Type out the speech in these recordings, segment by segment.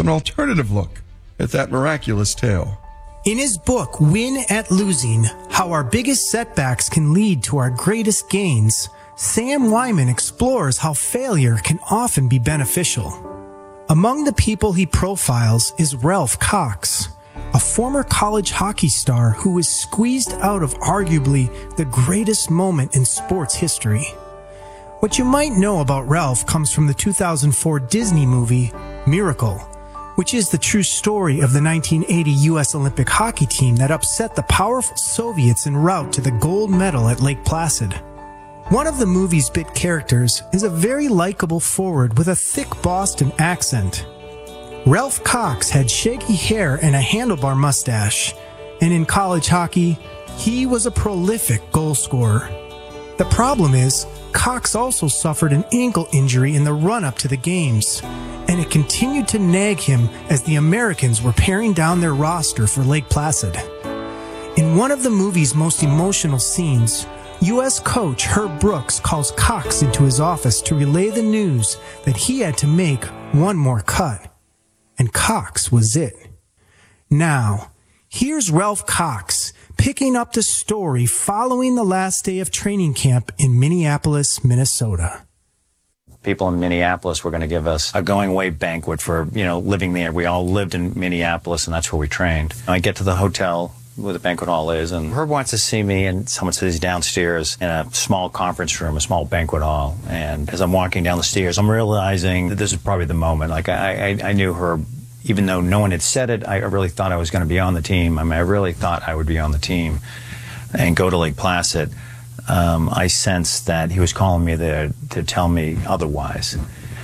an alternative look at that miraculous tale. In his book, Win at Losing, How Our Biggest Setbacks Can Lead to Our Greatest Gains, Sam Wyman explores how failure can often be beneficial. Among the people he profiles is Ralph Cox, a former college hockey star who was squeezed out of arguably the greatest moment in sports history. What you might know about Ralph comes from the 2004 Disney movie, Miracle, which is the true story of the 1980 U.S. Olympic hockey team that upset the powerful Soviets en route to the gold medal at Lake Placid. One of the movie's bit characters is a very likable forward with a thick Boston accent. Ralph Cox had shaggy hair and a handlebar mustache, and in college hockey, he was a prolific goal scorer. The problem is, Cox also suffered an ankle injury in the run-up to the games, and it continued to nag him as the Americans were paring down their roster for Lake Placid. In one of the movie's most emotional scenes, U.S. coach Herb Brooks calls Cox into his office to relay the news that he had to make one more cut. And Cox was it. Now, here's Ralph Cox picking up the story following the last day of training camp in Minneapolis, Minnesota. People in Minneapolis were going to give us a going-away banquet for, living there. We all lived in Minneapolis, and that's where we trained. I get to the hotel where the banquet hall is, and Herb wants to see me, and someone says he's downstairs in a small conference room, a small banquet hall. And as I'm walking down the stairs, I'm realizing that this is probably the moment. Like, I knew Herb, even though no one had said it, I really thought I was going to be on the team. I really thought I would be on the team and go to Lake Placid. I sensed that he was calling me there to tell me otherwise.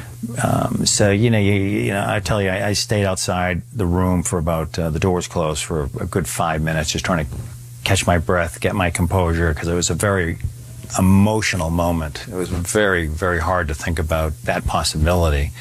So, I tell you, I stayed outside the room for about, the doors closed for a good 5 minutes, just trying to catch my breath, get my composure, because it was a very emotional moment. It was very, very hard to think about that possibility.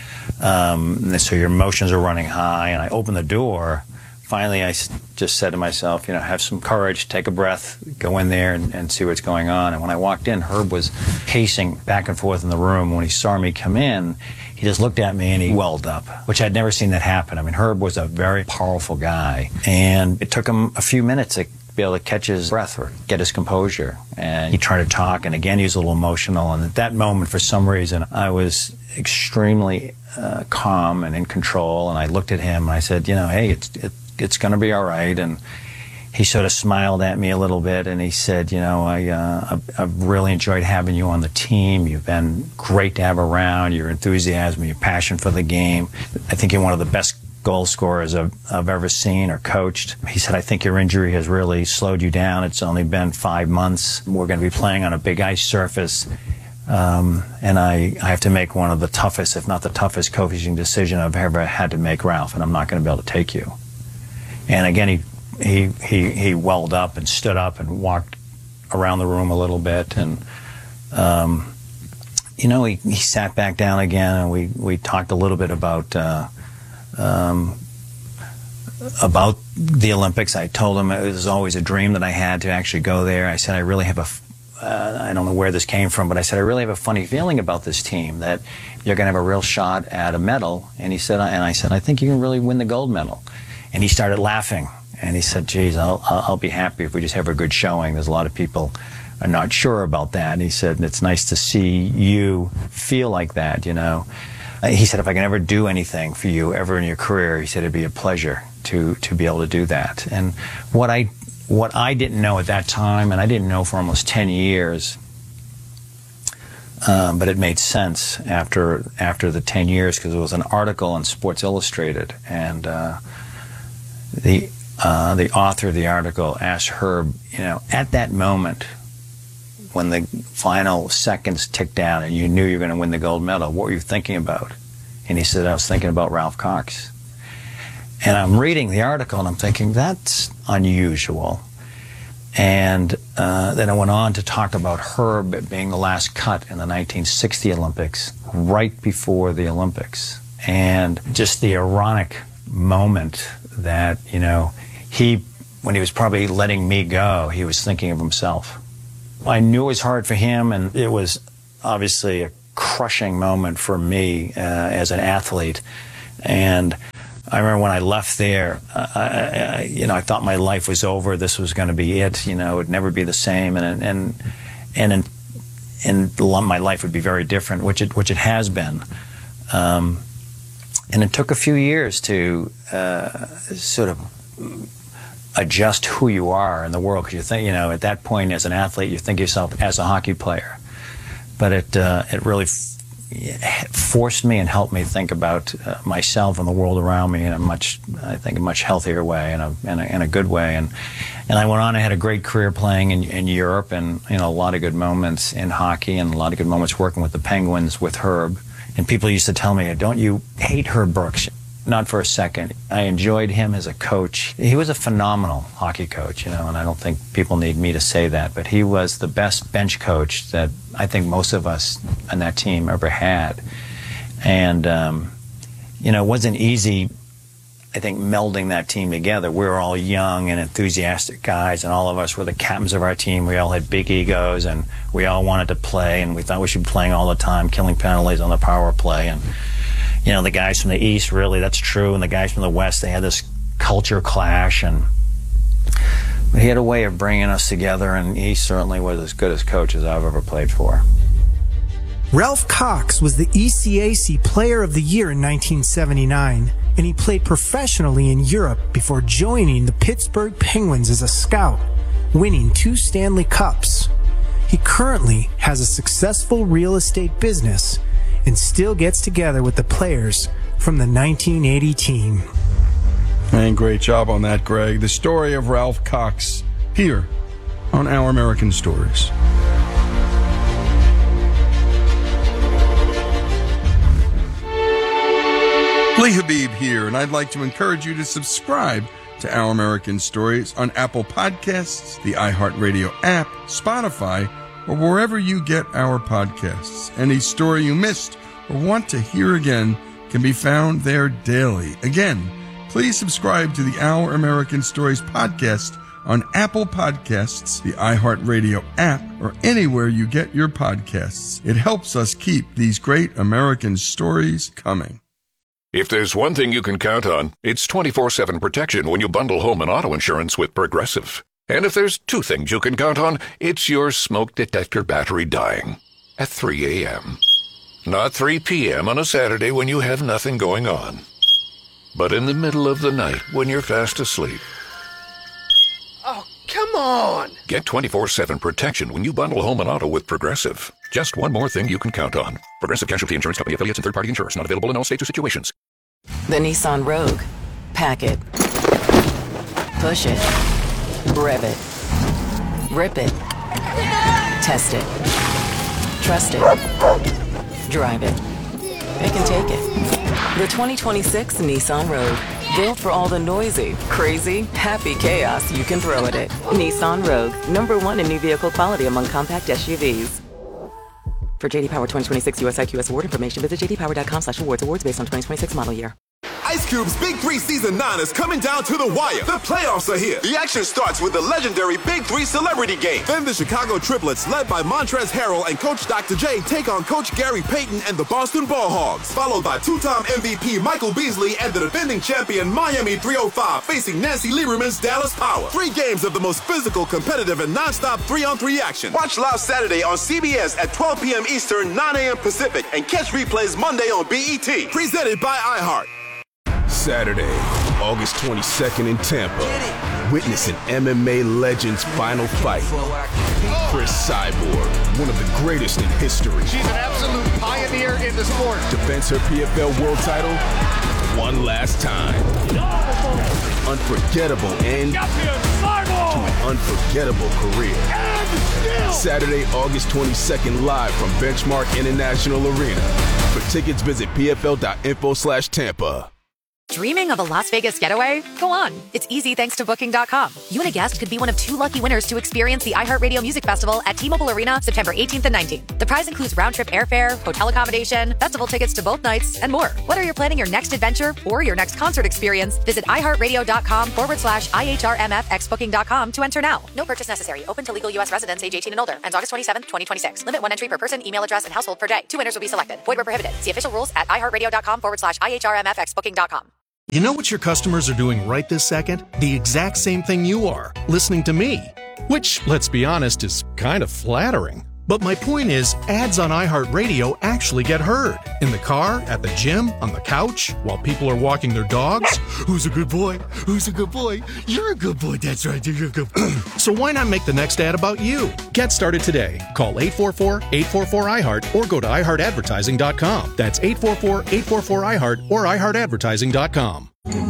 So your emotions are running high, and I opened the door. Finally, I just said to myself, have some courage, take a breath, go in there and see what's going on. And when I walked in, Herb was pacing back and forth in the room. When he saw me come in, he just looked at me and he welled up, which I'd never seen that happen. I mean, Herb was a very powerful guy, and it took him a few minutes to be able to catch his breath or get his composure. And he tried to talk, and again, he was a little emotional. And at that moment, for some reason, I was extremely calm and in control. And I looked at him and I said, hey, it's going to be all right. And he sort of smiled at me a little bit, and he said, I've really enjoyed having you on the team. You've been great to have around. Your enthusiasm, your passion for the game. I think you're one of the best goal scorers I've ever seen or coached. He said, I think your injury has really slowed you down. It's only been 5 months. We're going to be playing on a big ice surface. And I have to make one of the toughest, if not the toughest, coaching decision I've ever had to make, Ralph, and I'm not going to be able to take you. And again, he welled up and stood up and walked around the room a little bit, and he sat back down again, and we talked a little bit about the Olympics. I told him it was always a dream that I had to actually go there. I said, I really have I don't know where this came from, but I said, I really have a funny feeling about this team, that you're going to have a real shot at a medal. And I said, I think you can really win the gold medal. And he started laughing, and he said, geez, I'll be happy if we just have a good showing. There's a lot of people are not sure about that. And he said, it's nice to see you feel like that, He said, if I can ever do anything for you ever in your career, he said, it'd be a pleasure to be able to do that. And what I didn't know at that time, and I didn't know for almost 10 years, but it made sense after the 10 years, because it was an article in Sports Illustrated, and the author of the article asked Herb, at that moment when the final seconds ticked down and you knew you were going to win the gold medal, what were you thinking about? And he said, I was thinking about Ralph Cox. And I'm reading the article and I'm thinking, that's unusual. And then I went on to talk about Herb being the last cut in the 1960 Olympics, right before the Olympics. And just the ironic moment that, when he was probably letting me go, he was thinking of himself. I knew it was hard for him, and it was obviously a crushing moment for me as an athlete. And I remember when I left there, I thought my life was over. This was going to be it. It would never be the same, and my life would be very different, which it has been. And it took a few years to sort of adjust who you are in the world, because you think, at that point as an athlete, you think of yourself as a hockey player. But it really forced me and helped me think about myself and the world around me in a much healthier way, in a good way. And I went on. I had a great career playing in Europe, and a lot of good moments in hockey, and a lot of good moments working with the Penguins with Herb. And people used to tell me, "Don't you hate Herb Brooks?" Not for a second. I enjoyed him as a coach. He was a phenomenal hockey coach, and I don't think people need me to say that, but he was the best bench coach that I think most of us on that team ever had. And, it wasn't easy, I think, melding that team together. We were all young and enthusiastic guys, and all of us were the captains of our team. We all had big egos, and we all wanted to play, and we thought we should be playing all the time, killing penalties on the power play. And the guys from the East, really, that's true, and the guys from the West, they had this culture clash, and he had a way of bringing us together, and he certainly was as good as coach as I've ever played for. Ralph Cox was the ECAC Player of the Year in 1979, and he played professionally in Europe before joining the Pittsburgh Penguins as a scout, winning 2 Stanley Cups. He currently has a successful real estate business and still gets together with the players from the 1980 team. And great job on that, Greg. The story of Ralph Cox here on Our American Stories. Lee Habib here, and I'd like to encourage you to subscribe to Our American Stories on Apple Podcasts, the iHeartRadio app, Spotify, or wherever you get our podcasts. Any story you missed or want to hear again can be found there daily. Again, please subscribe to the Our American Stories podcast on Apple Podcasts, the iHeartRadio app, or anywhere you get your podcasts. It helps us keep these great American stories coming. If there's one thing you can count on, it's 24/7 protection when you bundle home and auto insurance with Progressive. And if there's 2 things you can count on, it's your smoke detector battery dying at 3 a.m. Not 3 p.m. on a Saturday when you have nothing going on, but in the middle of the night when you're fast asleep. Oh, come on! Get 24/7 protection when you bundle home and auto with Progressive. Just one more thing you can count on. Progressive Casualty Insurance Company, affiliates, and third-party insurers. Not available in all states or situations. The Nissan Rogue. Pack it. Push it. Rev it. Rip it. Test it. Trust it. Drive it. It can take it. The 2026 Nissan Rogue. Built for all the noisy, crazy, happy chaos you can throw at it. Nissan Rogue. #1 in new vehicle quality among compact SUVs. For JD Power 2026 US IQS award information, visit jdpower.com/awards. Awards based on 2026 model year. Ice Cube's Big 3 Season 9 is coming down to the wire. The playoffs are here. The action starts with the legendary Big 3 Celebrity Game. Then the Chicago Triplets, led by Montrezl Harrell and Coach Dr. J, take on Coach Gary Payton and the Boston Ball Hogs. Followed by 2-time MVP Michael Beasley and the defending champion Miami 305 facing Nancy Lieberman's Dallas Power. 3 games of the most physical, competitive, and non-stop 3-on-3 action. Watch live Saturday on CBS at 12 p.m. Eastern, 9 a.m. Pacific, and catch replays Monday on BET. Presented by iHeart. Saturday, August 22nd in Tampa. Witness an MMA legend's final fight. Chris Cyborg, one of the greatest in history. She's an absolute pioneer in the sport. Defends her PFL world title one last time. Unforgettable end to an unforgettable career. Saturday, August 22nd, live from Benchmark International Arena. For tickets, visit pfl.info/Tampa. Dreaming of a Las Vegas getaway? Go on. It's easy thanks to Booking.com. You and a guest could be one of 2 lucky winners to experience the iHeartRadio Music Festival at T-Mobile Arena September 18th and 19th. The prize includes round-trip airfare, hotel accommodation, festival tickets to both nights, and more. Whether you're planning your next adventure or your next concert experience, visit iHeartRadio.com/IHRMFXBooking.com to enter now. No purchase necessary. Open to legal U.S. residents age 18 and older. Ends August 27th, 2026. Limit 1 entry per person, email address, and household per day. 2 winners will be selected. Void where prohibited. See official rules at iHeartRadio.com/IHRMFXBooking.com. You know what your customers are doing right this second? The exact same thing you are, listening to me. Which, let's be honest, is kind of flattering. But my point is, ads on iHeartRadio actually get heard. In the car, at the gym, on the couch, while people are walking their dogs. Who's a good boy? Who's a good boy? You're a good boy. That's right. You're a good boy. So why not make the next ad about you? Get started today. Call 844-844-iHeart or go to iHeartAdvertising.com. That's 844-844-iHeart or iHeartAdvertising.com.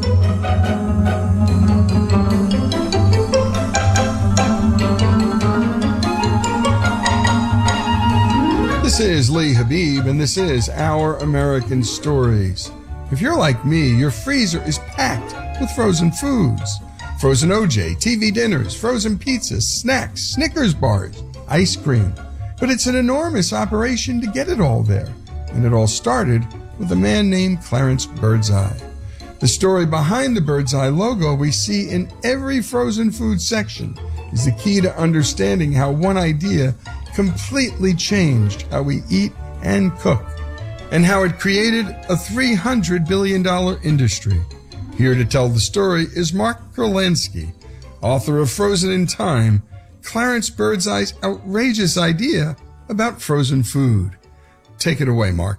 This is Lee Habib, and this is Our American Stories. If you're like me, your freezer is packed with frozen foods. Frozen OJ, TV dinners, frozen pizzas, snacks, Snickers bars, ice cream. But it's an enormous operation to get it all there. And it all started with a man named Clarence Birdseye. The story behind the Birdseye logo we see in every frozen food section is the key to understanding how one idea completely changed how we eat and cook, and how it created a $300 billion industry. Here to tell the story is Mark Kurlansky, author of Frozen in Time, Clarence Birdseye's outrageous idea about frozen food. Take it away, Mark.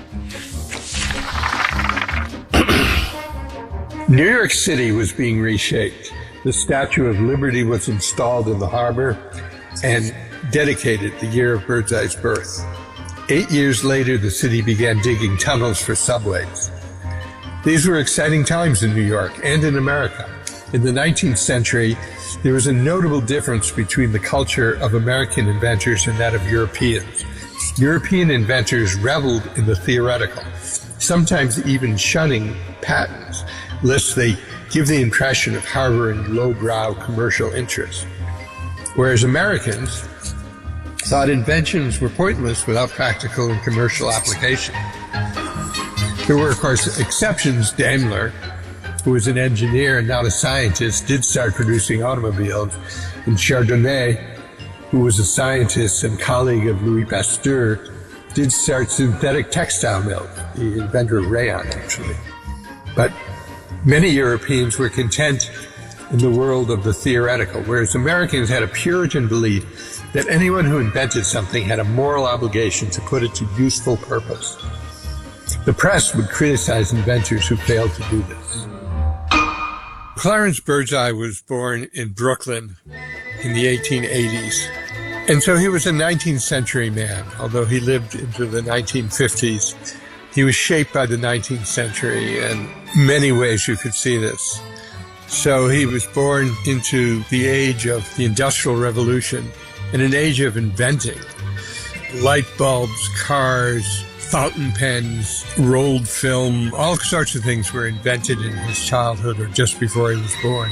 New York City was being reshaped. The Statue of Liberty was installed in the harbor and dedicated the year of Birdseye's birth. 8 years later, the city began digging tunnels for subways. These were exciting times in New York and in America. In the 19th century, there was a notable difference between the culture of American inventors and that of Europeans. European inventors reveled in the theoretical, sometimes even shunning patents, lest they give the impression of harboring lowbrow commercial interests. Whereas Americans thought inventions were pointless without practical and commercial application. There were, of course, exceptions. Daimler, who was an engineer and not a scientist, did start producing automobiles. And Chardonnay, who was a scientist and colleague of Louis Pasteur, did start synthetic textile milk, the inventor of rayon, actually. But many Europeans were content in the world of the theoretical, whereas Americans had a Puritan belief that anyone who invented something had a moral obligation to put it to useful purpose. The press would criticize inventors who failed to do this. Clarence Birdseye was born in Brooklyn in the 1880s. And so he was a 19th century man. Although he lived into the 1950s, he was shaped by the 19th century, and in many ways you could see this. So he was born into the age of the Industrial Revolution, in an age of inventing. Light bulbs, cars, fountain pens, rolled film, all sorts of things were invented in his childhood or just before he was born.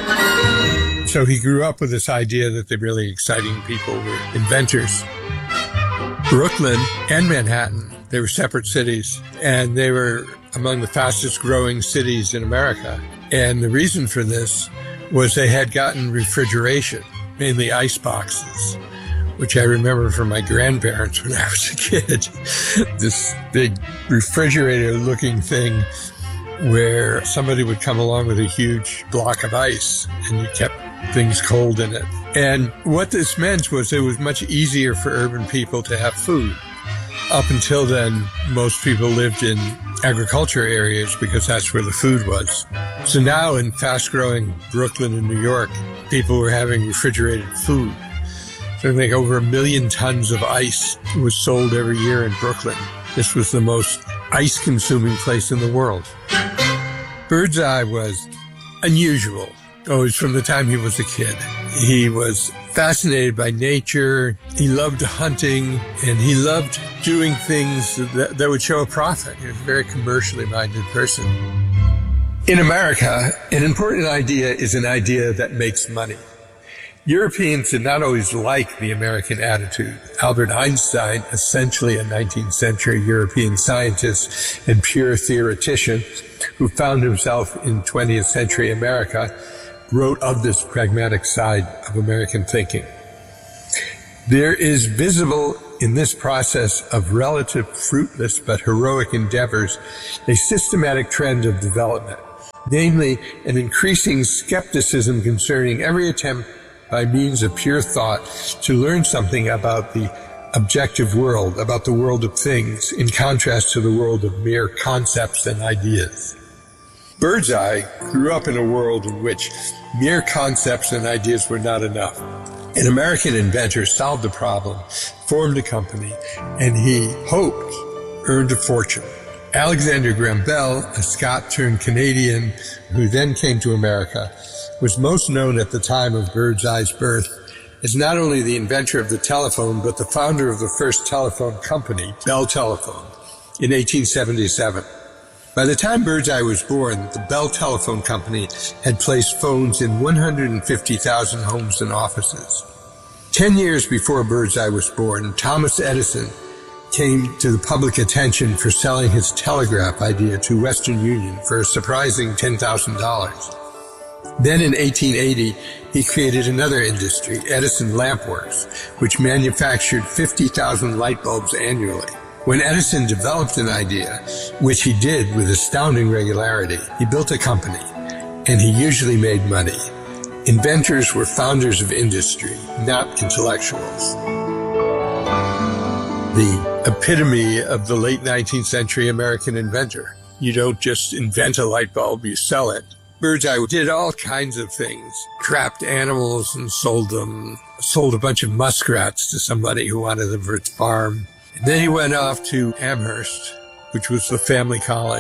So he grew up with this idea that the really exciting people were inventors. Brooklyn and Manhattan, they were separate cities, and they were among the fastest growing cities in America. And the reason for this was they had gotten refrigeration, mainly ice boxes, which I remember from my grandparents when I was a kid. This big refrigerator-looking thing where somebody would come along with a huge block of ice and you kept things cold in it. And what this meant was it was much easier for urban people to have food. Up until then, most people lived in agriculture areas because that's where the food was. So now in fast-growing Brooklyn and New York, people were having refrigerated food. So I think over 1 million tons of ice was sold every year in Brooklyn. This was the most ice-consuming place in the world. Birdseye was unusual, always from the time he was a kid. He was fascinated by nature, he loved hunting, and he loved doing things that would show a profit. He was a very commercially minded person. In America, an important idea is an idea that makes money. Europeans did not always like the American attitude. Albert Einstein, essentially a 19th century European scientist and pure theoretician who found himself in 20th century America, wrote of this pragmatic side of American thinking. There is visible in this process of relative fruitless but heroic endeavors a systematic trend of development. namely an increasing skepticism concerning every attempt by means of pure thought to learn something about the objective world, about the world of things, in contrast to the world of mere concepts and ideas. Birdseye grew up in a world in which mere concepts and ideas were not enough. An American inventor solved the problem, formed a company, and he hoped earned a fortune. Alexander Graham Bell, a Scot turned Canadian who then came to America, was most known at the time of Birdseye's birth as not only the inventor of the telephone, but the founder of the first telephone company, Bell Telephone, in 1877. By the time Birdseye was born, the Bell Telephone Company had placed phones in 150,000 homes and offices. 10 years before Birdseye was born, Thomas Edison came to the public attention for selling his telegraph idea to Western Union for a surprising $10,000. Then in 1880, he created another industry, Edison Lamp Works, which manufactured 50,000 light bulbs annually. When Edison developed an idea, which he did with astounding regularity, he built a company, and he usually made money. Inventors were founders of industry, not intellectuals. The epitome of the late 19th century American inventor. You don't just invent a light bulb, you sell it. Birdseye did all kinds of things, trapped animals and sold them, sold a bunch of muskrats to somebody who wanted them for its farm. And then he went off to Amherst, which was the family college,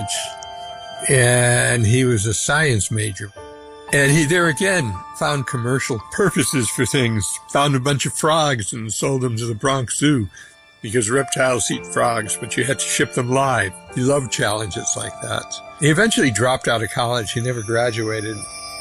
and he was a science major. And he there again found commercial purposes for things, found a bunch of frogs and sold them to the Bronx Zoo, because reptiles eat frogs, but you had to ship them live. He loved challenges like that. He eventually dropped out of college. He never graduated.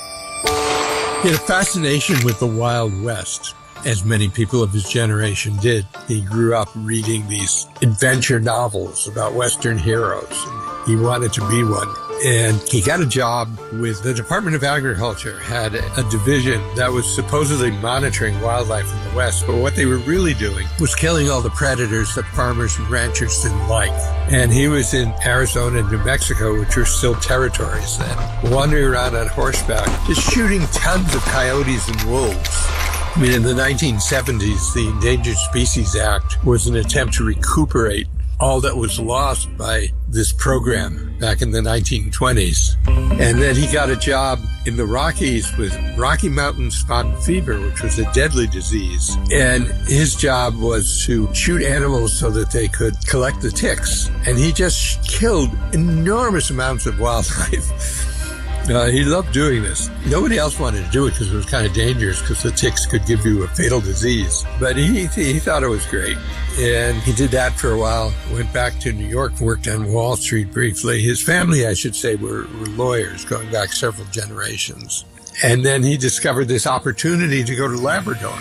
He had a fascination with the Wild West, as many people of his generation did. He grew up reading these adventure novels about Western heroes. He wanted to be one. And he got a job with the Department of Agriculture, had a division that was supposedly monitoring wildlife in the West, but what they were really doing was killing all the predators that farmers and ranchers didn't like. And he was in Arizona and New Mexico, which were still territories then, wandering around on horseback, just shooting tons of coyotes and wolves. I mean, in the 1970s, the Endangered Species Act was an attempt to recuperate all that was lost by this program back in the 1920s. And then he got a job in the Rockies with Rocky Mountain spotted fever, which was a deadly disease. And his job was to shoot animals so that they could collect the ticks. And he just killed enormous amounts of wildlife. He loved doing this. Nobody else wanted to do it because it was kind of dangerous because the ticks could give you a fatal disease. But he thought it was great. And he did that for a while, went back to New York, worked on Wall Street briefly. His family, I should say, were lawyers going back several generations. And then he discovered this opportunity to go to Labrador.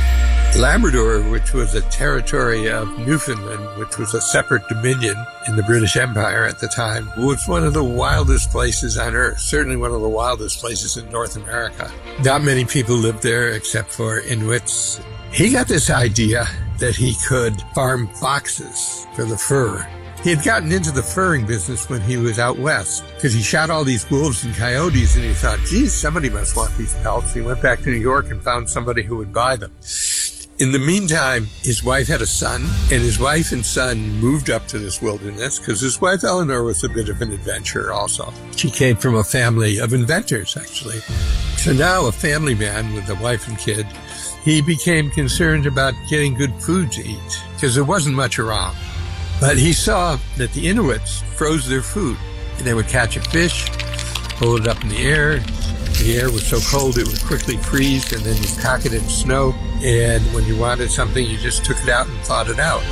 Labrador, which was a territory of Newfoundland, which was a separate dominion in the British Empire at the time, was one of the wildest places on Earth, certainly one of the wildest places in North America. Not many people lived there except for Inuits. He got this idea that he could farm foxes for the fur. He had gotten into the furring business when he was out west because he shot all these wolves and coyotes and he thought, geez, somebody must want these pelts. He went back to New York and found somebody who would buy them. In the meantime, his wife had a son, and his wife and son moved up to this wilderness because his wife, Eleanor, was a bit of an adventurer also. She came from a family of inventors, actually. So now a family man with a wife and kid, he became concerned about getting good food to eat because there wasn't much around. But he saw that the Inuits froze their food. And they would catch a fish, hold it up in the air. The air was so cold it would quickly freeze, and then you pack it in snow. And when you wanted something, you just took it out and thawed it out.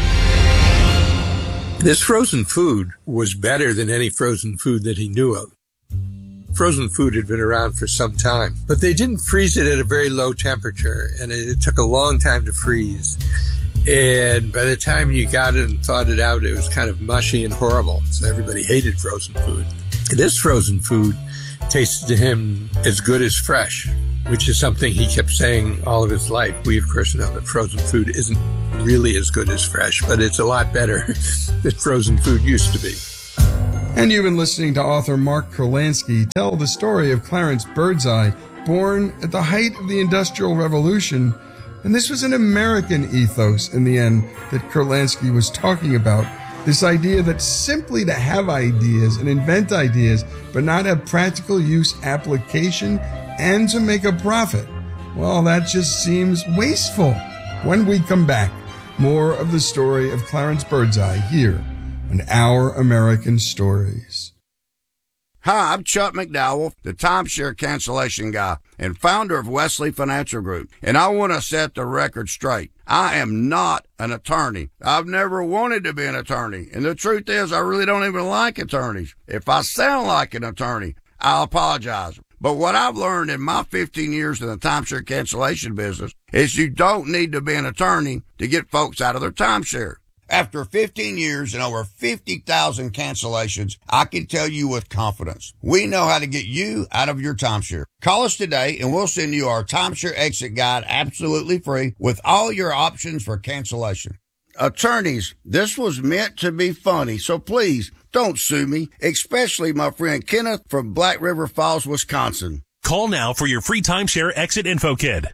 This frozen food was better than any frozen food that he knew of. Frozen food had been around for some time, but they didn't freeze it at a very low temperature, and it took a long time to freeze. And by the time you got it and thawed it out, it was kind of mushy and horrible. So everybody hated frozen food. This frozen food tasted to him as good as fresh, which is something he kept saying all of his life. We, of course, know that frozen food isn't really as good as fresh, but it's a lot better than frozen food used to be. And you've been listening to author Mark Kurlansky tell the story of Clarence Birdseye, born at the height of the Industrial Revolution. And this was an American ethos in the end that Kurlansky was talking about. This idea that simply to have ideas and invent ideas, but not have practical use application and to make a profit, well, that just seems wasteful. When we come back, more of the story of Clarence Birdseye here on Our American Stories. Hi, I'm Chuck McDowell, the timeshare cancellation guy and founder of Wesley Financial Group, and I want to set the record straight. I am not an attorney. I've never wanted to be an attorney, and the truth is I really don't even like attorneys. If I sound like an attorney, I'll apologize. But what I've learned in my 15 years in the timeshare cancellation business is you don't need to be an attorney to get folks out of their timeshare. After 15 years and over 50,000 cancellations, I can tell you with confidence, we know how to get you out of your timeshare. Call us today and we'll send you our timeshare exit guide absolutely free with all your options for cancellation. Attorneys, this was meant to be funny, so please don't sue me, especially my friend Kenneth from Black River Falls, Wisconsin. Call now for your free timeshare exit info kit.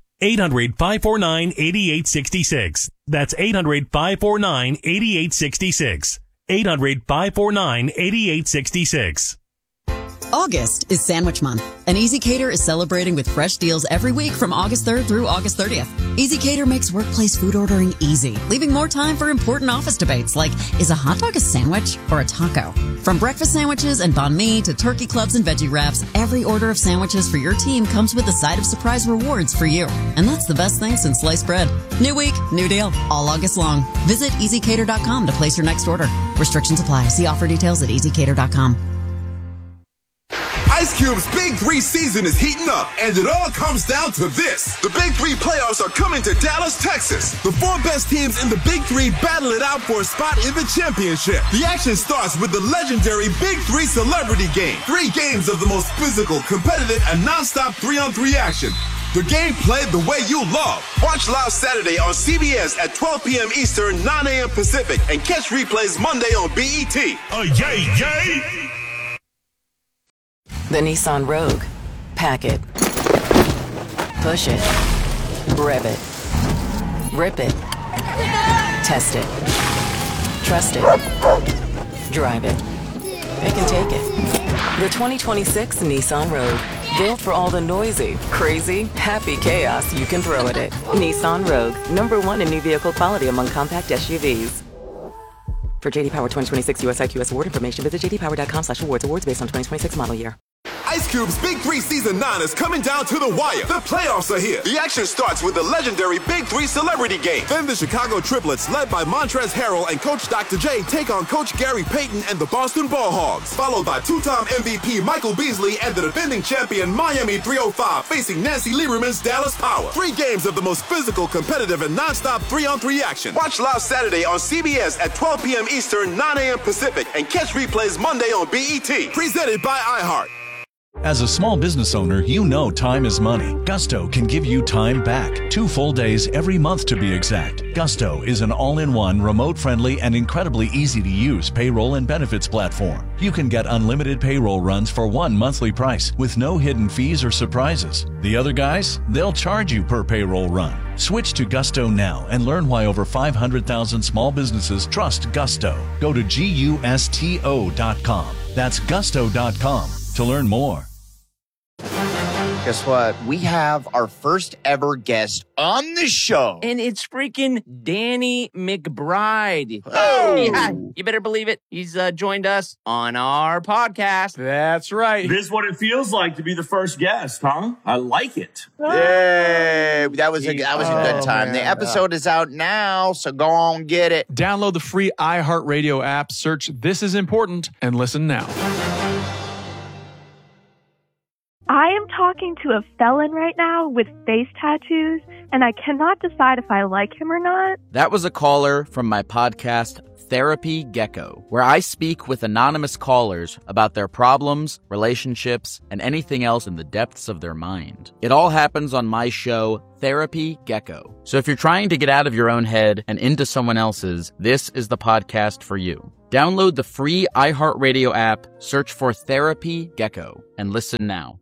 800-549-8866. That's 800-549-8866. 800-549-8866. August is Sandwich Month, and EasyCater is celebrating with fresh deals every week from August 3rd through August 30th. EasyCater makes workplace food ordering easy, leaving more time for important office debates like, is a hot dog a sandwich or a taco? From breakfast sandwiches and banh mi to turkey clubs and veggie wraps, every order of sandwiches for your team comes with a side of surprise rewards for you. And that's the best thing since sliced bread. New week, new deal, all August long. Visit EasyCater.com to place your next order. Restrictions apply. See offer details at EasyCater.com. Ice Cube's Big 3 season is heating up, and it all comes down to this. The Big 3 playoffs are coming to Dallas, Texas. The 4 best teams in the Big 3 battle it out for a spot in the championship. The action starts with the legendary Big 3 Celebrity Game. 3 games of the most physical, competitive, and non-stop 3-on-3 action. The game played the way you love. Watch live Saturday on CBS at 12 p.m. Eastern, 9 a.m. Pacific, and catch replays Monday on BET. Oh, yay, yay! The Nissan Rogue. Pack it. Push it. Rev it. Rip it. Test it. Trust it. Drive it. It can take it. The 2026 Nissan Rogue. Built for all the noisy, crazy, happy chaos you can throw at it. Nissan Rogue. #1 in new vehicle quality among compact SUVs. For J.D. Power 2026 US IQS award information, visit jdpower.com/awards. Awards based on 2026 model year. Ice Cube's Big 3 Season 9 is coming down to the wire. The playoffs are here. The action starts with the legendary Big 3 Celebrity Game. Then the Chicago Triplets, led by Montrezl Harrell and Coach Dr. J, take on Coach Gary Payton and the Boston Ball Hogs. Followed by 2-time MVP Michael Beasley and the defending champion Miami 305 facing Nancy Lieberman's Dallas Power. 3 games of the most physical, competitive, and non-stop 3-on-3 action. Watch live Saturday on CBS at 12 p.m. Eastern, 9 a.m. Pacific, and catch replays Monday on BET. Presented by iHeart. As a small business owner, you know time is money. Gusto can give you time back. 2 full days every month to be exact. Gusto is an all-in-one, remote-friendly, and incredibly easy-to-use payroll and benefits platform. You can get unlimited payroll runs for one monthly price with no hidden fees or surprises. The other guys, they'll charge you per payroll run. Switch to Gusto now and learn why over 500,000 small businesses trust Gusto. Go to GUSTO.com. That's Gusto.com to learn more. Guess what? We have our first ever guest on the show. And it's freaking Danny McBride. Oh! Yeah, you better believe it. He's joined us on our podcast. That's right. This is what it feels like to be the first guest, huh? I like it. Yay! That was a good time. Man. The episode is out now, so go on get it. Download the free iHeartRadio app, search This Is Important, and listen now. I am talking to a felon right now with face tattoos, and I cannot decide if I like him or not. That was a caller from my podcast, Therapy Gecko, where I speak with anonymous callers about their problems, relationships, and anything else in the depths of their mind. It all happens on my show, Therapy Gecko. So if you're trying to get out of your own head and into someone else's, this is the podcast for you. Download the free iHeartRadio app, search for Therapy Gecko, and listen now.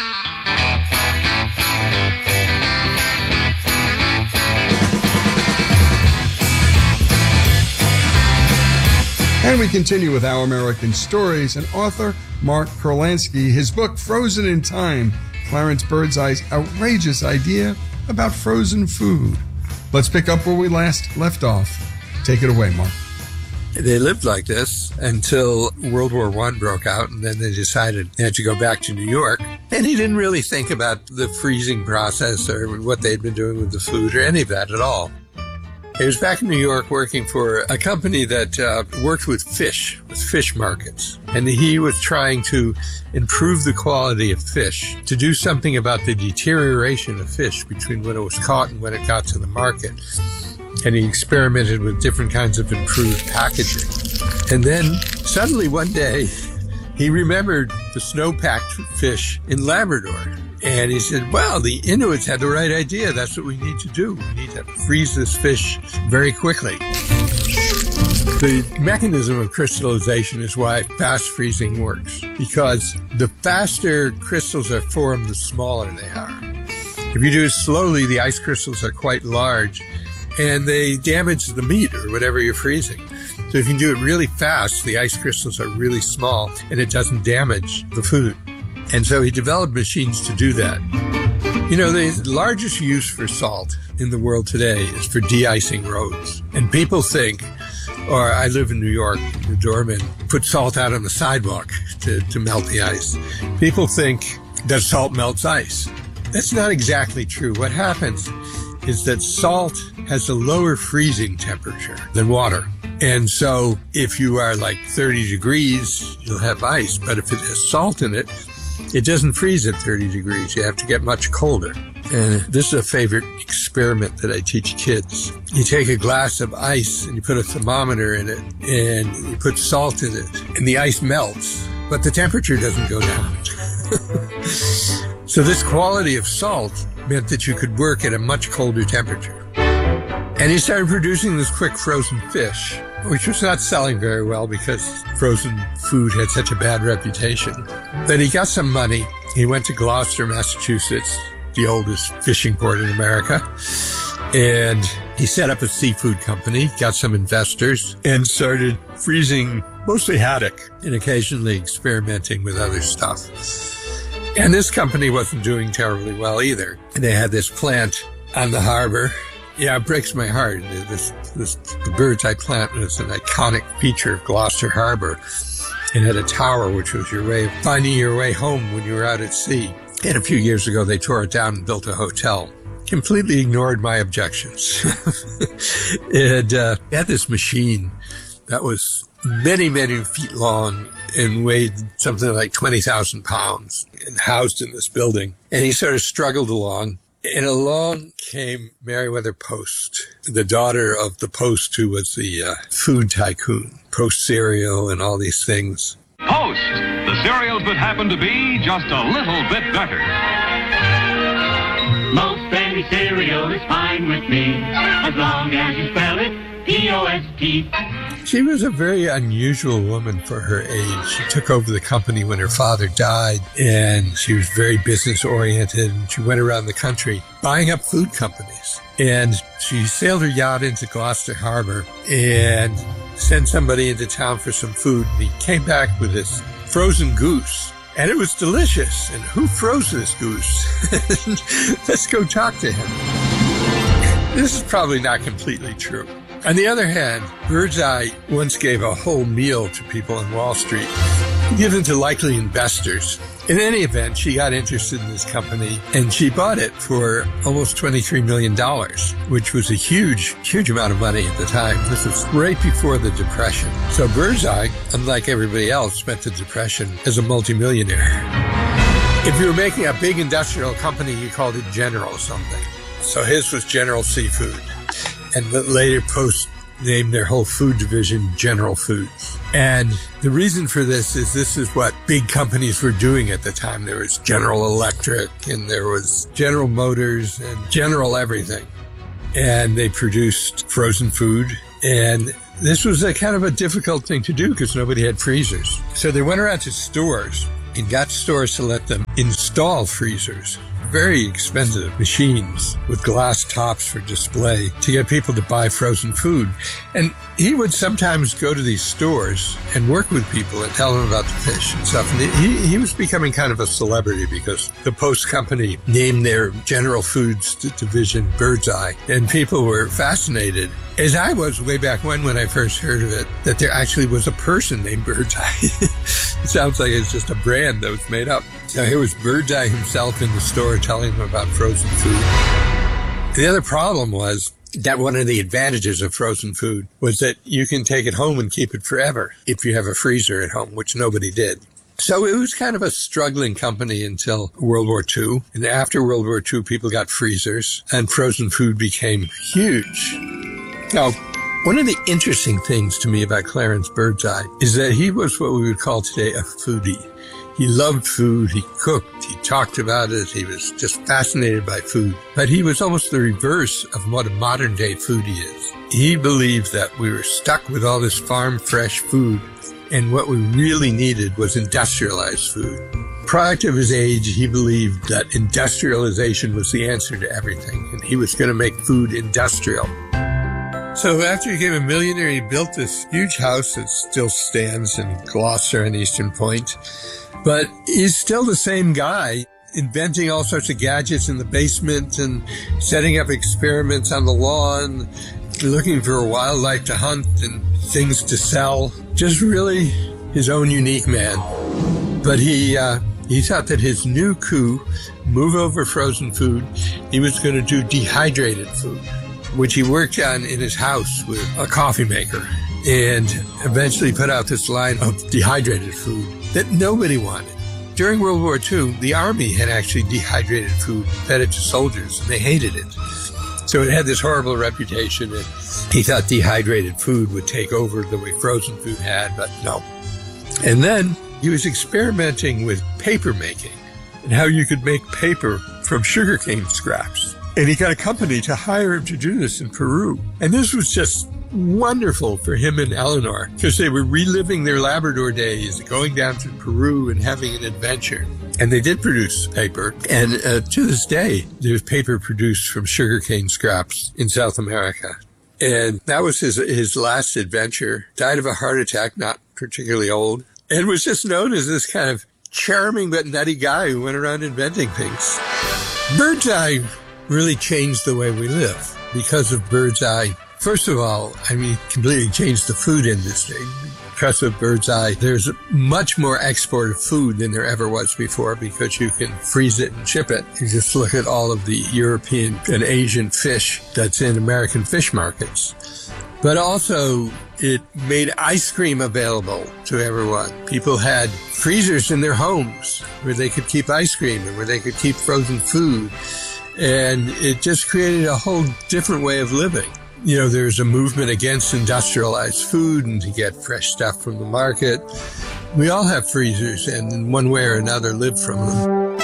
And we continue with Our American Stories and author Mark Kurlansky. His book, Frozen in Time, Clarence Birdseye's outrageous idea about frozen food. Let's pick up where we last left off. Take it away, Mark. They lived like this until World War I broke out, and then they decided they had to go back to New York. And he didn't really think about the freezing process or what they'd been doing with the food or any of that at all. He was back in New York working for a company that worked with fish markets. And he was trying to improve the quality of fish, to do something about the deterioration of fish between when it was caught and when it got to the market. And he experimented with different kinds of improved packaging. And then suddenly one day, he remembered the snow-packed fish in Labrador. And he said, well, the Inuits had the right idea. That's what we need to do. We need to freeze this fish very quickly. The mechanism of crystallization is why fast freezing works, because the faster crystals are formed, the smaller they are. If you do it slowly, the ice crystals are quite large, and they damage the meat or whatever you're freezing. So if you do it really fast, the ice crystals are really small, and it doesn't damage the food. And so he developed machines to do that. You know, the largest use for salt in the world today is for de-icing roads. And people think, or I live in New York, the doorman put salt out on the sidewalk to melt the ice. People think that salt melts ice. That's not exactly true. What happens is that salt has a lower freezing temperature than water. And so if you are like 30 degrees, you'll have ice. But if it has salt in it, it doesn't freeze at 30 degrees. You have to get much colder. And this is a favorite experiment that I teach kids. You take a glass of ice and you put a thermometer in it and you put salt in it and the ice melts, but the temperature doesn't go down. So this quality of salt meant that you could work at a much colder temperature. And he started producing this quick frozen fish, which was not selling very well because frozen food had such a bad reputation. Then he got some money. He went to Gloucester, Massachusetts, the oldest fishing port in America, and he set up a seafood company, got some investors, and started freezing mostly haddock and occasionally experimenting with other stuff. And this company wasn't doing terribly well either. They had this plant on the harbor. Yeah, it breaks my heart. The Birdseye plant was an iconic feature of Gloucester Harbor. It had a tower, which was your way of finding your way home when you were out at sea. And a few years ago, they tore it down and built a hotel. Completely ignored my objections. It had this machine that was many, many feet long and weighed something like 20,000 pounds and housed in this building. And he sort of struggled along. And along came Meriwether Post, the daughter of the Post, who was the food tycoon, Post cereal and all these things. Post, the cereal could happen to be just a little bit better. Most any cereal is fine with me, as long as you spell it P-O-S-T. She was a very unusual woman for her age. She took over the company when her father died, and she was very business-oriented, and she went around the country buying up food companies. And she sailed her yacht into Gloucester Harbor and sent somebody into town for some food, and he came back with this frozen goose. And it was delicious. And who froze this goose? Let's go talk to him. This is probably not completely true. On the other hand, Birdseye once gave a whole meal to people on Wall Street, given to likely investors. In any event, she got interested in this company, and she bought it for almost $23 million, which was a huge, huge amount of money at the time. This was right before the Depression. So Birdseye, unlike everybody else, spent the Depression as a multimillionaire. If you were making a big industrial company, you called it General something. So his was General Seafood. And later Post named their whole food division General Foods. And the reason for this is what big companies were doing at the time. There was General Electric and there was General Motors and General everything. And they produced frozen food. And this was a kind of a difficult thing to do because nobody had freezers. So they went around to stores and got stores to let them install freezers. Very expensive machines with glass tops for display to get people to buy frozen food. And he would sometimes go to these stores and work with people and tell them about the fish and stuff. And he was becoming kind of a celebrity because the Post Company named their General Foods division Birdseye, and people were fascinated, as I was way back when I first heard of it, that there actually was a person named Birdseye. It sounds like it's just a brand that was made up. So here was Birdseye himself in the store telling them about frozen food. The other problem was that one of the advantages of frozen food was that you can take it home and keep it forever if you have a freezer at home, which nobody did. So it was kind of a struggling company until World War II. And after World War II, people got freezers and frozen food became huge. Now, one of the interesting things to me about Clarence Birdseye is that he was what we would call today a foodie. He loved food, he cooked, he talked about it, he was just fascinated by food. But he was almost the reverse of what a modern-day foodie is. He believed that we were stuck with all this farm-fresh food, and what we really needed was industrialized food. Product of his age, he believed that industrialization was the answer to everything, and he was going to make food industrial. So after he became a millionaire, he built this huge house that still stands in Gloucester and Eastern Point. But he's still the same guy, inventing all sorts of gadgets in the basement and setting up experiments on the lawn, looking for wildlife to hunt and things to sell. Just really his own unique man. But he thought that his new coup, move over frozen food, he was going to do dehydrated food, which he worked on in his house with a coffee maker, and eventually put out this line of dehydrated food that nobody wanted. During World War II, the Army had actually dehydrated food and fed it to soldiers, and they hated it. So it had this horrible reputation, and he thought dehydrated food would take over the way frozen food had, but no. And then he was experimenting with paper making and how you could make paper from sugarcane scraps. And he got a company to hire him to do this in Peru. And this was just wonderful for him and Eleanor because they were reliving their Labrador days, going down to Peru and having an adventure. And they did produce paper. And to this day, there's paper produced from sugarcane scraps in South America. And that was his last adventure. Died of a heart attack, not particularly old. And was just known as this kind of charming but nutty guy who went around inventing things. Birdseye really changed the way we live because of Birdseye. First of all, completely changed the food industry. Because of Birdseye, there's much more export of food than there ever was before because you can freeze it and ship it. You just look at all of the European and Asian fish that's in American fish markets. But also, it made ice cream available to everyone. People had freezers in their homes where they could keep ice cream and where they could keep frozen food. And it just created a whole different way of living. You know, there's a movement against industrialized food and to get fresh stuff from the market. We all have freezers and in one way or another live from them.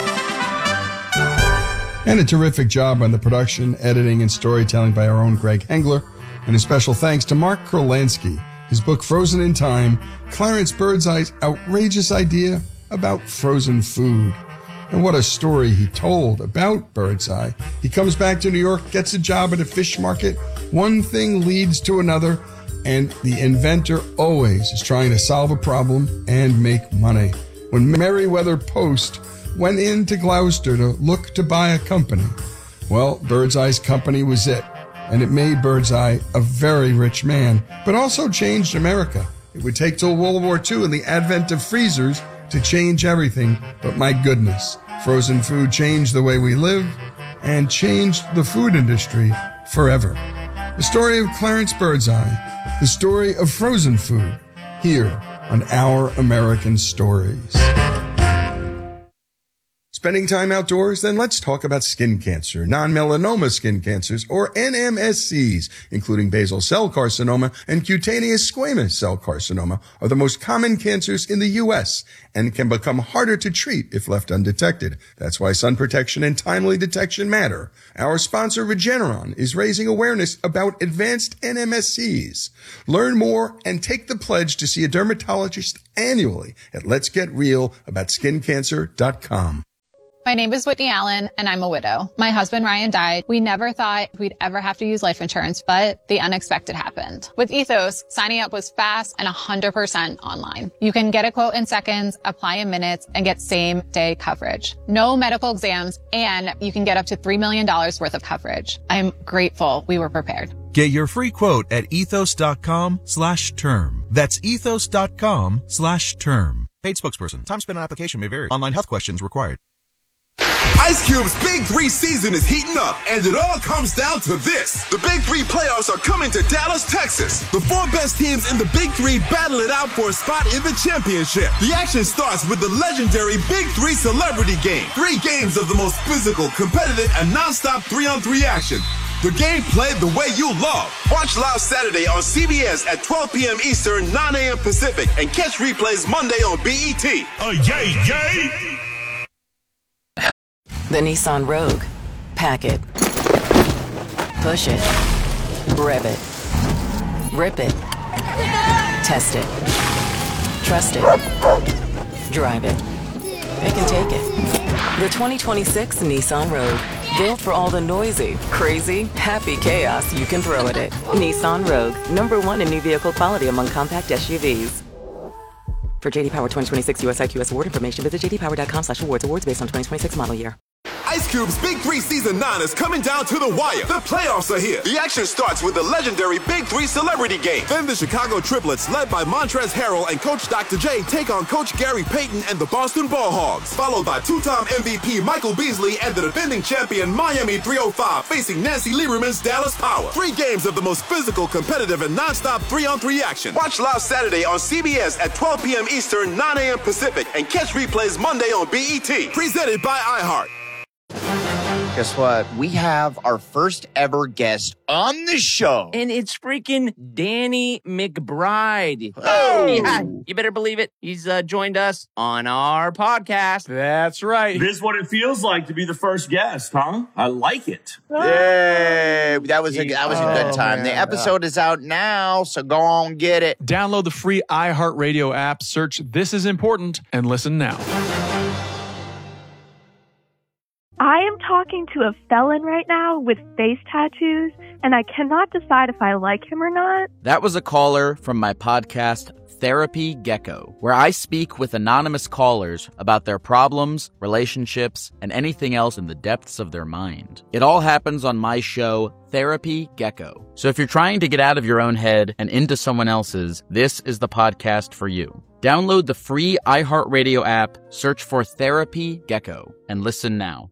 And a terrific job on the production, editing, and storytelling by our own Greg Hengler. And a special thanks to Mark Kurlansky. His book, Frozen in Time, Clarence Birdseye's outrageous idea about frozen food. And what a story he told about Birdseye. He comes back to New York, gets a job at a fish market. One thing leads to another, and the inventor always is trying to solve a problem and make money. When Merriweather Post went into Gloucester to look to buy a company, well, Birdseye's company was it. And it made Birdseye a very rich man, but also changed America. It would take till World War II and the advent of freezers to change everything, but my goodness, frozen food changed the way we live and changed the food industry forever. The story of Clarence Birdseye, the story of frozen food, here on Our American Stories. Spending time outdoors? Then let's talk about skin cancer. Non-melanoma skin cancers, or NMSCs, including basal cell carcinoma and cutaneous squamous cell carcinoma, are the most common cancers in the U.S. and can become harder to treat if left undetected. That's why sun protection and timely detection matter. Our sponsor, Regeneron, is raising awareness about advanced NMSCs. Learn more and take the pledge to see a dermatologist annually at letsgetrealaboutSkinCancer.com. My name is Whitney Allen, and I'm a widow. My husband, Ryan, died. We never thought we'd ever have to use life insurance, but the unexpected happened. With Ethos, signing up was fast and 100% online. You can get a quote in seconds, apply in minutes, and get same-day coverage. No medical exams, and you can get up to $3 million worth of coverage. I'm grateful we were prepared. Get your free quote at ethos.com/term. That's ethos.com/term. Paid spokesperson. Time spent on application may vary. Online health questions required. Ice Cube's Big Three season is heating up, and it all comes down to this. The Big Three playoffs are coming to Dallas, Texas. The 4 best teams in the Big Three battle it out for a spot in the championship. The action starts with the legendary Big Three Celebrity Game. 3 games of the most physical, competitive, and non-stop 3-on-3 action. The game played the way you love. Watch live Saturday on CBS at 12 p.m. Eastern, 9 a.m. Pacific, and catch replays Monday on BET. Yay, yay! The Nissan Rogue. Pack it. Push it. Rev it. Rip it. Test it. Trust it. Drive it. Pick and take it. The 2026 Nissan Rogue. Built for all the noisy, crazy, happy chaos you can throw at it. Nissan Rogue. #1 in new vehicle quality among compact SUVs. For JD Power 2026 US IQS award information, visit jdpower.com/awards. Awards based on 2026 model year. Ice Cube's Big Three Season 9 is coming down to the wire. The playoffs are here. The action starts with the legendary Big Three Celebrity Game. Then the Chicago Triplets, led by Montrezl Harrell and Coach Dr. J, take on Coach Gary Payton and the Boston Ball Hogs. Followed by 2-time MVP Michael Beasley and the defending champion Miami 305 facing Nancy Lieberman's Dallas Power. 3 games of the most physical, competitive, and non-stop 3-on-3 action. Watch live Saturday on CBS at 12 p.m. Eastern, 9 a.m. Pacific, and catch replays Monday on BET. Presented by iHeart. Guess what? We have our first ever guest on the show. And it's freaking Danny McBride. Oh! Yeah, you better believe it. He's joined us on our podcast. That's right. This is what it feels like to be the first guest, huh? I like it. Yay! That was a good time. Man. The episode is out now, so go on, get it. Download the free iHeartRadio app, search This Is Important, and listen now. I am talking to a felon right now with face tattoos, and I cannot decide if I like him or not. That was a caller from my podcast, Therapy Gecko, where I speak with anonymous callers about their problems, relationships, and anything else in the depths of their mind. It all happens on my show, Therapy Gecko. So if you're trying to get out of your own head and into someone else's, this is the podcast for you. Download the free iHeartRadio app, search for Therapy Gecko, and listen now.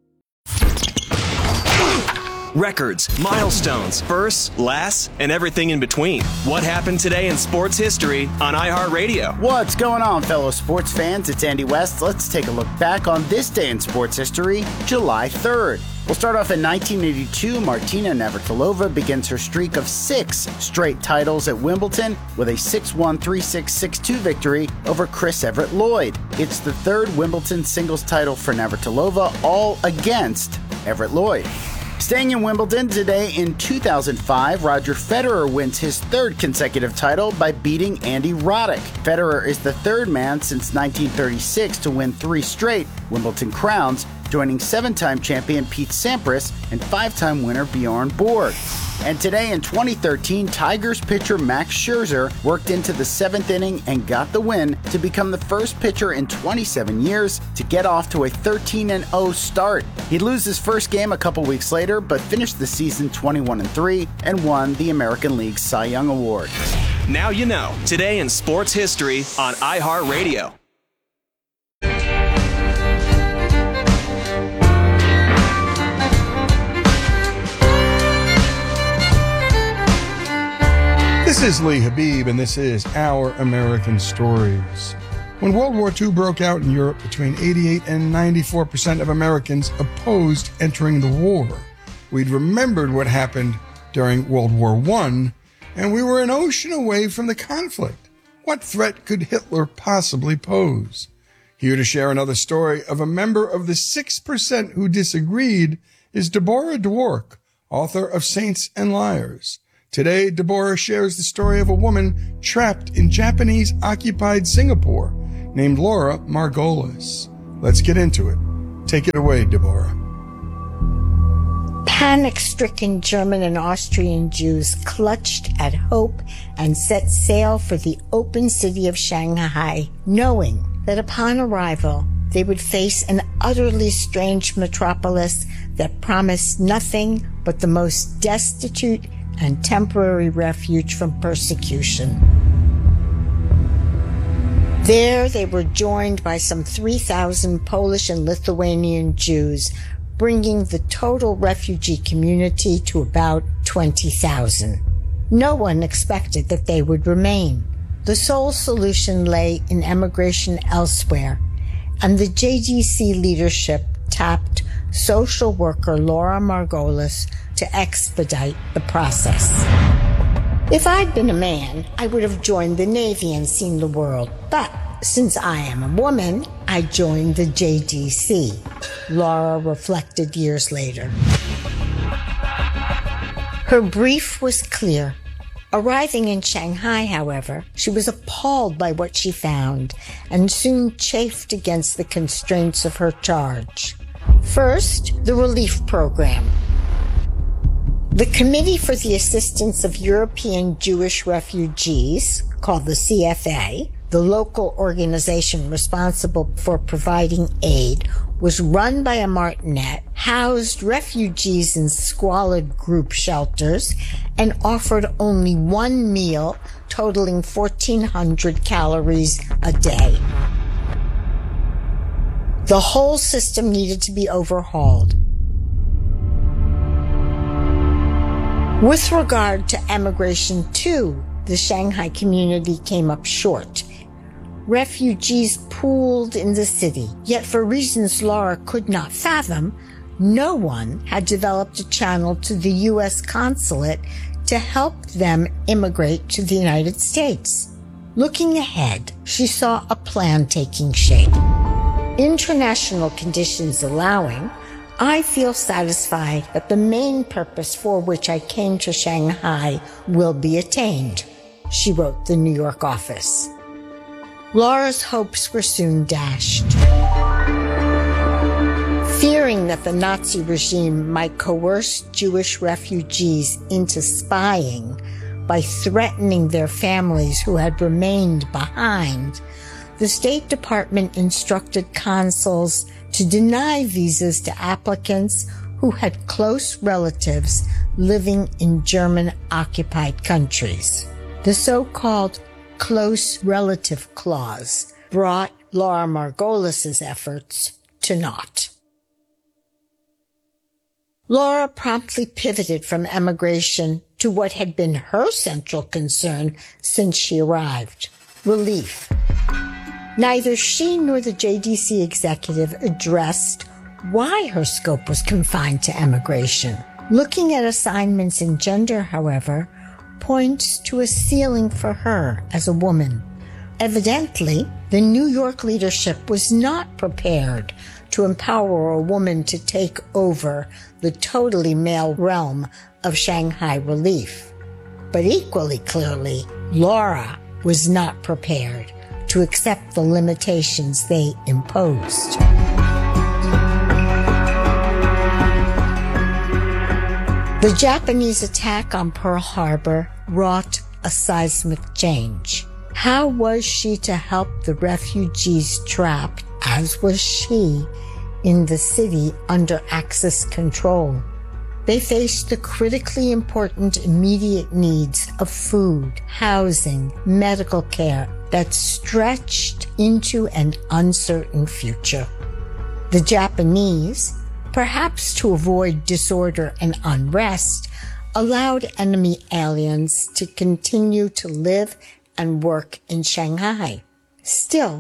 Records, milestones, firsts, lasts, and everything in between. What happened today in sports history on iHeartRadio? What's going on, fellow sports fans? It's Andy West. Let's take a look back on this day in sports history, July 3rd. We'll start off in 1982. Martina Navratilova begins her streak of 6 straight titles at Wimbledon with a 6-1, 3-6, 6-2 victory over Chris Everett Lloyd. It's the 3rd Wimbledon singles title for Navratilova, all against Everett Lloyd. Staying in Wimbledon today in 2005, Roger Federer wins his 3rd consecutive title by beating Andy Roddick. Federer is the 3rd man since 1936 to win 3 straight Wimbledon crowns, joining 7-time champion Pete Sampras and 5-time winner Bjorn Borg. And today in 2013, Tigers pitcher Max Scherzer worked into the 7th inning and got the win to become the first pitcher in 27 years to get off to a 13-0 start. He'd lose his first game a couple weeks later, but finished the season 21-3 and won the American League Cy Young Award. Now you know. Today in sports history on iHeartRadio. This is Lee Habib, and this is Our American Stories. When World War II broke out in Europe, between 88 and 94% of Americans opposed entering the war. We'd remembered what happened during World War I, and we were an ocean away from the conflict. What threat could Hitler possibly pose? Here to share another story of a member of the 6% who disagreed is Deborah Dwork, author of Saints and Liars. Today, Deborah shares the story of a woman trapped in Japanese-occupied Singapore named Laura Margolis. Let's get into it. Take it away, Deborah. Panic-stricken German and Austrian Jews clutched at hope and set sail for the open city of Shanghai, knowing that upon arrival, they would face an utterly strange metropolis that promised nothing but the most destitute and temporary refuge from persecution. There they were joined by some 3,000 Polish and Lithuanian Jews, bringing the total refugee community to about 20,000. No one expected that they would remain. The sole solution lay in emigration elsewhere, and the JDC leadership tapped social worker Laura Margolis to expedite the process. If I'd been a man, I would have joined the Navy and seen the world. But since I am a woman, I joined the JDC, Laura reflected years later. Her brief was clear. Arriving in Shanghai, however, she was appalled by what she found and soon chafed against the constraints of her charge. First, the relief program. The Committee for the Assistance of European Jewish Refugees, called the CFA, the local organization responsible for providing aid, was run by a martinet, housed refugees in squalid group shelters, and offered only one meal totaling 1,400 calories a day. The whole system needed to be overhauled. With regard to emigration, too, the Shanghai community came up short. Refugees pooled in the city, yet for reasons Laura could not fathom, no one had developed a channel to the U.S. consulate to help them immigrate to the United States. Looking ahead, she saw a plan taking shape. International conditions allowing, I feel satisfied that the main purpose for which I came to Shanghai will be attained, she wrote the New York office. Laura's hopes were soon dashed. Fearing that the Nazi regime might coerce Jewish refugees into spying by threatening their families who had remained behind, the State Department instructed consuls to deny visas to applicants who had close relatives living in German-occupied countries. The so-called close relative clause brought Laura Margolis' efforts to naught. Laura promptly pivoted from emigration to what had been her central concern since she arrived: relief. Neither she nor the JDC executive addressed why her scope was confined to emigration. Looking at assignments in gender, however, points to a ceiling for her as a woman. Evidently, the New York leadership was not prepared to empower a woman to take over the totally male realm of Shanghai relief. But equally clearly, Laura was not prepared to accept the limitations they imposed. The Japanese attack on Pearl Harbor wrought a seismic change. How was she to help the refugees trapped, as was she, in the city under Axis control? They faced the critically important immediate needs of food, housing, medical care that stretched into an uncertain future. The Japanese, perhaps to avoid disorder and unrest, allowed enemy aliens to continue to live and work in Shanghai. Still,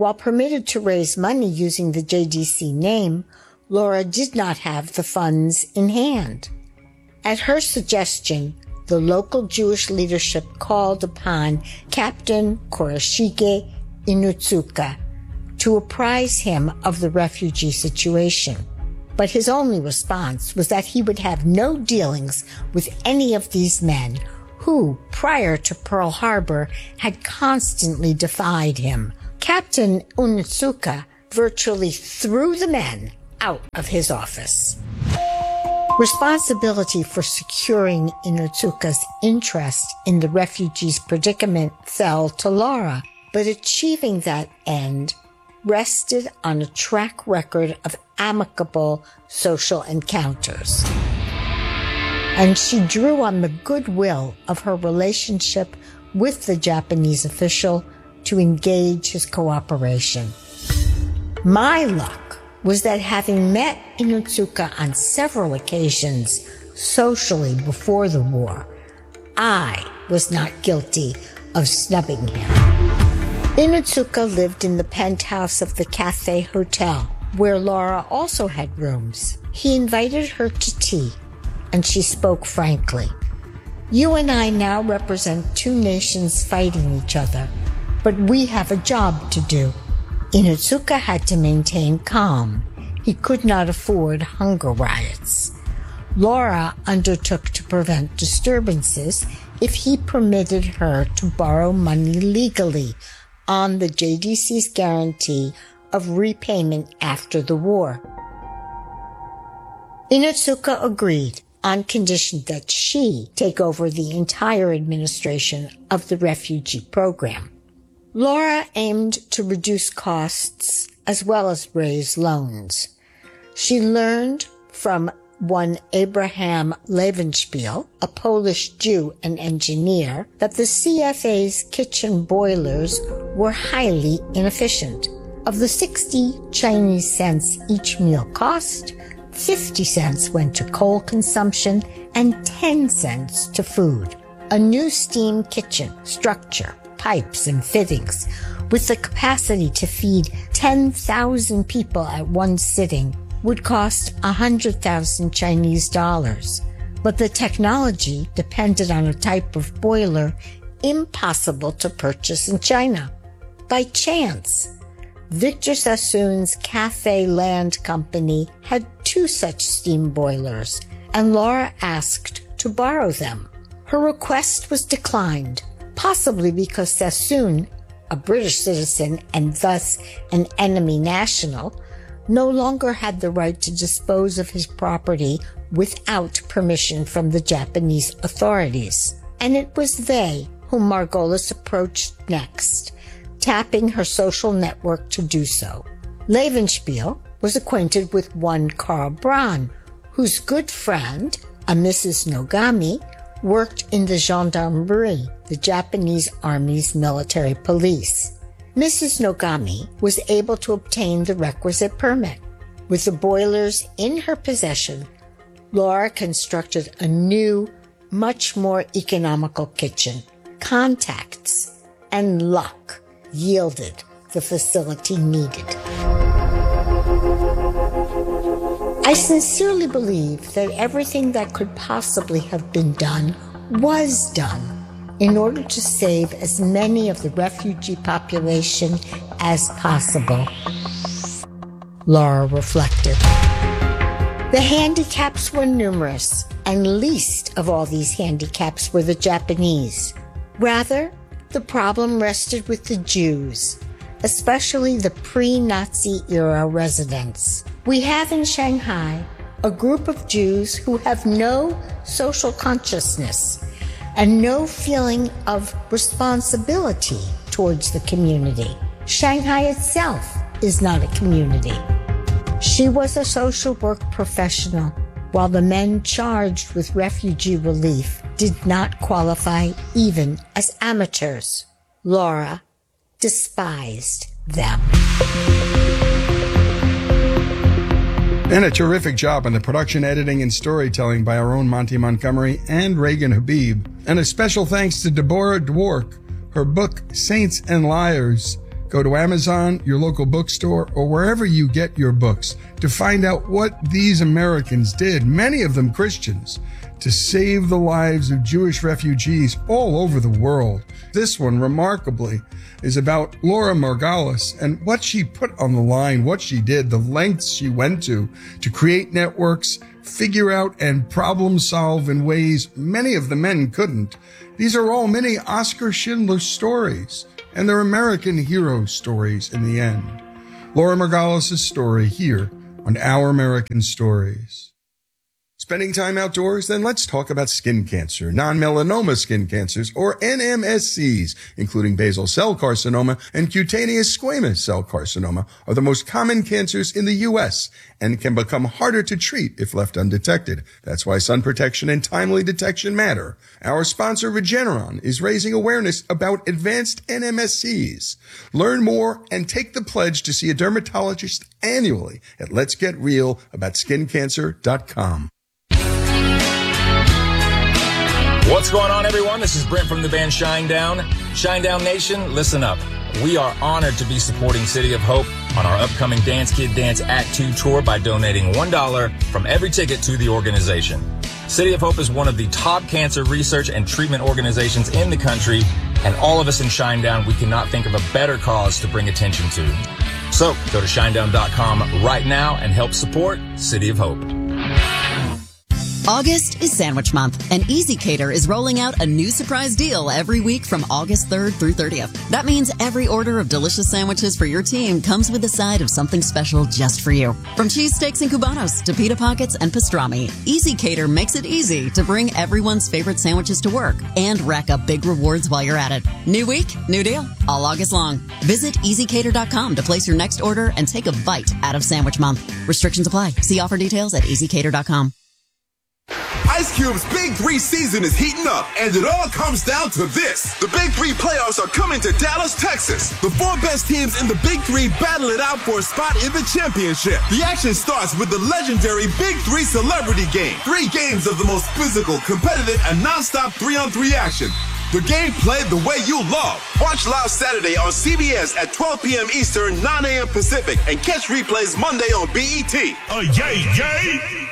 While permitted to raise money using the JDC name, Laura did not have the funds in hand. At her suggestion, the local Jewish leadership called upon Captain Kurashige Inutsuka to apprise him of the refugee situation. But his only response was that he would have no dealings with any of these men who, prior to Pearl Harbor, had constantly defied him. Captain Inutsuka virtually threw the men out of his office. Responsibility for securing Inutsuka's interest in the refugees' predicament fell to Laura, but achieving that end rested on a track record of amicable social encounters. And she drew on the goodwill of her relationship with the Japanese official to engage his cooperation. My luck was that having met Inutsuka on several occasions socially before the war, I was not guilty of snubbing him. Inutsuka lived in the penthouse of the Cathay Hotel, where Laura also had rooms. He invited her to tea, and she spoke frankly. You and I now represent two nations fighting each other, but we have a job to do. Inutsuka had to maintain calm. He could not afford hunger riots. Laura undertook to prevent disturbances if he permitted her to borrow money legally on the JDC's guarantee of repayment after the war. Inutsuka agreed on condition that she take over the entire administration of the refugee program. Laura aimed to reduce costs as well as raise loans. She learned from one Abraham Levenspiel, a Polish Jew and engineer, that the CFA's kitchen boilers were highly inefficient. Of the 60 Chinese cents each meal cost, 50 cents went to coal consumption and 10 cents to food. A new steam kitchen structure, pipes and fittings, with the capacity to feed 10,000 people at one sitting, would cost 100,000 Chinese dollars. But the technology depended on a type of boiler impossible to purchase in China. By chance, Victor Sassoon's Cathay Land Company had 2 such steam boilers, and Laura asked to borrow them. Her request was declined, possibly because Sassoon, a British citizen and thus an enemy national, no longer had the right to dispose of his property without permission from the Japanese authorities. And it was they whom Margolis approached next, tapping her social network to do so. Levenspiel was acquainted with one Karl Braun, whose good friend, a Mrs. Nogami, worked in the gendarmerie, the Japanese Army's military police. Mrs. Nogami was able to obtain the requisite permit. With the boilers in her possession, Laura constructed a new, much more economical kitchen. Contacts and luck yielded the facility needed. I sincerely believe that everything that could possibly have been done was done in order to save as many of the refugee population as possible. Laura reflected. The handicaps were numerous, and least of all these handicaps were the Japanese. Rather, the problem rested with the Jews, especially the pre-Nazi era residents. We have in Shanghai a group of Jews who have no social consciousness and no feeling of responsibility towards the community. Shanghai itself is not a community. She was a social work professional, while the men charged with refugee relief did not qualify even as amateurs. Laura despised them. And a terrific job on the production, editing, and storytelling by our own Monty Montgomery and Reagan Habib. And a special thanks to Deborah Dwork. Her book, Saints and Liars, Go to Amazon, your local bookstore, or wherever you get your books to find out what these Americans did, many of them Christians, to save the lives of Jewish refugees all over the world. This one, remarkably, is about Laura Margolis and what she put on the line, what she did, the lengths she went to create networks, figure out and problem solve in ways many of the men couldn't. These are all mini Oscar Schindler stories, and they're American hero stories in the end. Laura Margolis' story here on Our American Stories. Spending time outdoors? Then let's talk about skin cancer. Non-melanoma skin cancers, or NMSCs, including basal cell carcinoma and cutaneous squamous cell carcinoma, are the most common cancers in the U.S. and can become harder to treat if left undetected. That's why sun protection and timely detection matter. Our sponsor, Regeneron, is raising awareness about advanced NMSCs. Learn more and take the pledge to see a dermatologist annually at letsgetrealaboutSkinCancer.com. What's going on, everyone? This is Brent from the band Shinedown. Shinedown Nation, listen up. We are honored to be supporting City of Hope on our upcoming Dance Kid Dance Act 2 tour by donating $1 from every ticket to the organization. City of Hope is one of the top cancer research and treatment organizations in the country, and all of us in Shinedown, we cannot think of a better cause to bring attention to. So go to shinedown.com right now and help support City of Hope. August is Sandwich Month, and Easy Cater is rolling out a new surprise deal every week from August 3rd through 30th. That means every order of delicious sandwiches for your team comes with a side of something special just for you. From cheesesteaks and Cubanos to pita pockets and pastrami, Easy Cater makes it easy to bring everyone's favorite sandwiches to work and rack up big rewards while you're at it. New week, new deal, all August long. Visit EasyCater.com to place your next order and take a bite out of Sandwich Month. Restrictions apply. See offer details at EasyCater.com. Ice Cube's Big 3 season is heating up, and it all comes down to this. The Big 3 playoffs are coming to Dallas, Texas. The 4 best teams in the Big 3 battle it out for a spot in the championship. The action starts with the legendary Big 3 Celebrity Game. 3 games of the most physical, competitive, and non-stop 3-on-3 action. The game played the way you love. Watch live Saturday on CBS at 12 p.m. Eastern, 9 a.m. Pacific, and catch replays Monday on BET. Yay!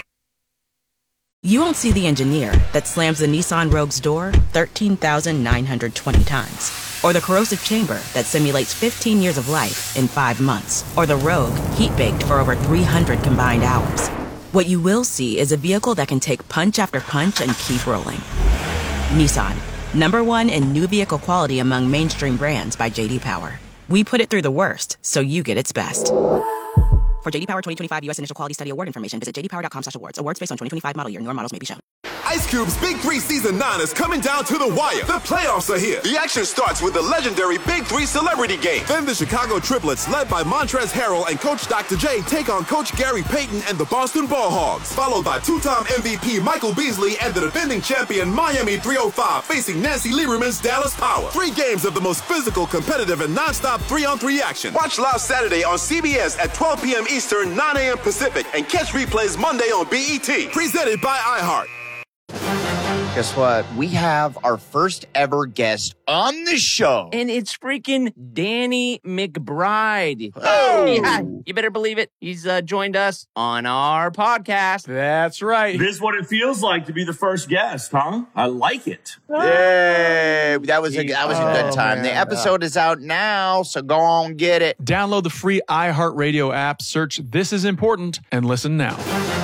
You won't see the engineer that slams the Nissan Rogue's door 13,920 times. Or the corrosive chamber that simulates 15 years of life in 5 months. Or the Rogue heat-baked for over 300 combined hours. What you will see is a vehicle that can take punch after punch and keep rolling. Nissan, #1 in new vehicle quality among mainstream brands by J.D. Power. We put it through the worst, so you get its best. For J.D. Power 2025 U.S. Initial Quality Study Award information, visit jdpower.com/awards. Awards based on 2025 model year. Newer models may be shown. Ice Cube's Big 3 Season 9 is coming down to the wire. The playoffs are here. The action starts with the legendary Big 3 Celebrity Game. Then the Chicago Triplets, led by Montrezl Harrell and Coach Dr. J, take on Coach Gary Payton and the Boston Ball Hogs. Followed by two-time MVP Michael Beasley and the defending champion Miami 305 facing Nancy Lieberman's Dallas Power. 3 games of the most physical, competitive, and non-stop 3-on-3 action. Watch live Saturday on CBS at 12 p.m. Eastern, 9 a.m. Pacific, and catch replays Monday on BET. Presented by iHeart. Guess what? We have our first ever guest on the show. And it's freaking Danny McBride. Oh! Yeah, you better believe it. He's joined us on our podcast. That's right. This is what it feels like to be the first guest, huh? I like it. Yay! That was a good time. Man. The episode is out now, so go on get it. Download the free iHeartRadio app, search This Is Important, and listen now.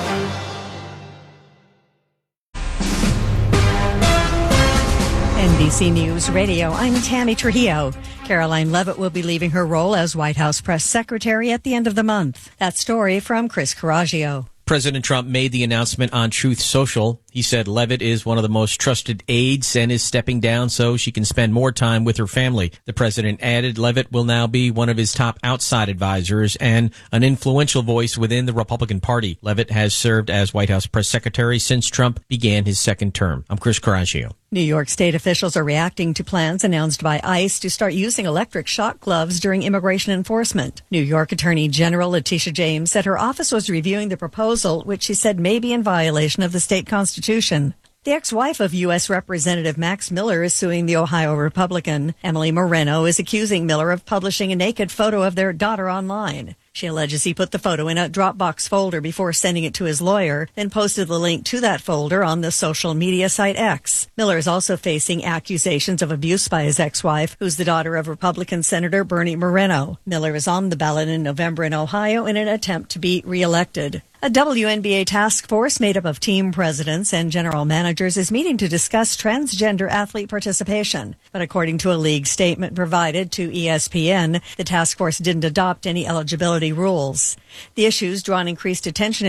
NBC News Radio, I'm Tammy Trujillo. Caroline Leavitt will be leaving her role as White House press secretary at the end of the month. That story from Chris Coraggio. President Trump made the announcement on Truth Social. He said Leavitt is one of the most trusted aides and is stepping down so she can spend more time with her family. The president added Leavitt will now be one of his top outside advisors and an influential voice within the Republican Party. Leavitt has served as White House press secretary since Trump began his second term. I'm Chris Coraggio. New York state officials are reacting to plans announced by ICE to start using electric shock gloves during immigration enforcement. New York Attorney General Letitia James said her office was reviewing the proposal, which she said may be in violation of the state constitution. The ex-wife of U.S. Representative Max Miller is suing the Ohio Republican. Emily Moreno is accusing Miller of publishing a naked photo of their daughter online. She alleges he put the photo in a Dropbox folder before sending it to his lawyer, then posted the link to that folder on the social media site X. Miller is also facing accusations of abuse by his ex-wife, who's the daughter of Republican Senator Bernie Moreno. Miller is on the ballot in November in Ohio in an attempt to be reelected. A WNBA task force made up of team presidents and general managers is meeting to discuss transgender athlete participation. But according to a league statement provided to ESPN, the task force didn't adopt any eligibility rules. The issues drawn increased attention